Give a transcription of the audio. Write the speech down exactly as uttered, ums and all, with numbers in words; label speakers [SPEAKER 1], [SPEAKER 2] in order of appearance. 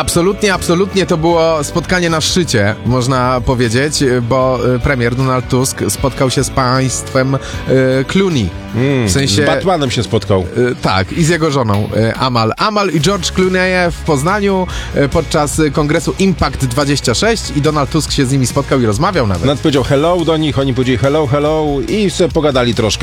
[SPEAKER 1] Absolutnie, absolutnie to było spotkanie na szczycie, można powiedzieć, bo premier Donald Tusk spotkał się z państwem e, Clooney.
[SPEAKER 2] Mm,
[SPEAKER 1] w sensie,
[SPEAKER 2] z Batmanem się spotkał.
[SPEAKER 1] E, tak, i z jego żoną e, Amal. Amal i George Clooney w Poznaniu e, podczas kongresu Impact dwadzieścia sześć i Donald Tusk się z nimi spotkał i rozmawiał nawet.
[SPEAKER 2] Nad powiedział hello do nich, oni powiedzieli hello, hello i sobie pogadali troszkę.